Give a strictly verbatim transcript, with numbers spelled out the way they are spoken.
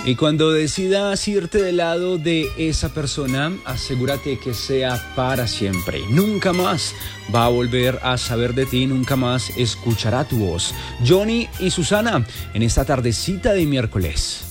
Y cuando decidas irte del lado de esa persona, asegúrate que sea para siempre. Nunca más va a volver a saber de ti, nunca más escuchará tu voz. Johnny y Susana, en esta tardecita de miércoles.